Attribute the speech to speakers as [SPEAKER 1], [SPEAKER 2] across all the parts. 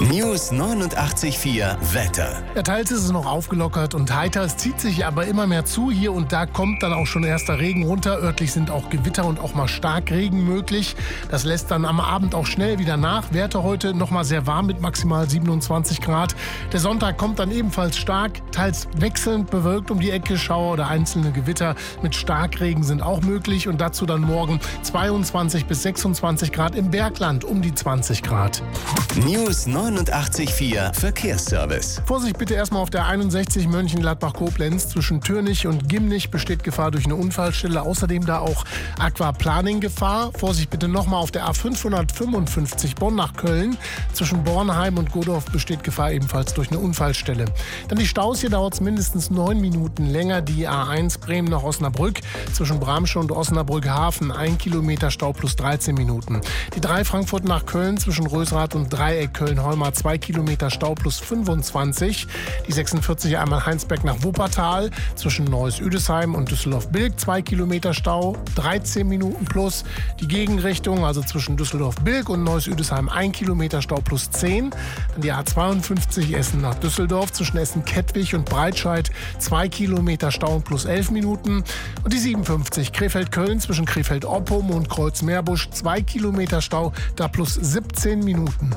[SPEAKER 1] News 89.4 Wetter.
[SPEAKER 2] Ja, teils ist es noch aufgelockert und heiter. Es zieht sich aber immer mehr zu. Hier und da kommt dann auch schon erster Regen runter. Örtlich sind auch Gewitter und auch mal Starkregen möglich. Das lässt dann am Abend auch schnell wieder nach. Werte heute noch mal sehr warm mit maximal 27 Grad. Der Sonntag kommt dann ebenfalls stark, teils wechselnd bewölkt um die Ecke. Schauer oder einzelne Gewitter mit Starkregen sind auch möglich. Und dazu dann morgen 22 bis 26 Grad im Bergland, um die 20 Grad.
[SPEAKER 1] News 89.4 Verkehrsservice.
[SPEAKER 2] Vorsicht bitte erstmal auf der 61 Mönchengladbach-Koblenz. Zwischen Türnich und Gimnich besteht Gefahr durch eine Unfallstelle. Außerdem da auch Aquaplaning-Gefahr. Vorsicht bitte nochmal auf der A555 Bonn nach Köln. Zwischen Bornheim und Godorf besteht Gefahr ebenfalls durch eine Unfallstelle. Dann die Staus. Hier dauert es mindestens 9 Minuten länger. Die A1 Bremen nach Osnabrück. Zwischen Bramsche und Osnabrück Hafen 1 Kilometer Stau plus 13 Minuten. Die 3 Frankfurt nach Köln zwischen Rösrath und Dreieck Köln-Holmar 2 Kilometer Stau plus 25. Die 46 einmal Heinsberg nach Wuppertal zwischen Neuss-Üdesheim und Düsseldorf-Bilk 2 Kilometer Stau, 13 Minuten plus. Die Gegenrichtung, also zwischen Düsseldorf-Bilk und Neuss-Üdesheim 1 Kilometer Stau plus 10. Dann die A52 Essen nach Düsseldorf zwischen Essen-Kettwig und Breitscheid 2 Kilometer Stau plus 11 Minuten. Und die 57 Krefeld-Köln zwischen Krefeld-Oppum und Kreuz-Meerbusch 2 Kilometer Stau, da plus 17 Minuten.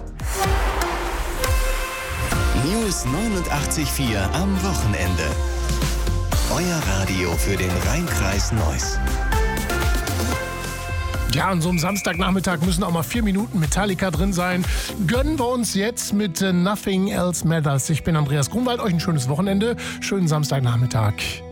[SPEAKER 1] News 89.4 am Wochenende. Euer Radio für den Rhein-Kreis Neuss.
[SPEAKER 2] Ja, an so einem Samstagnachmittag müssen auch mal 4 Minuten Metallica drin sein. Gönnen wir uns jetzt mit Nothing Else Matters. Ich bin Andreas Grunwald, euch ein schönes Wochenende, schönen Samstagnachmittag.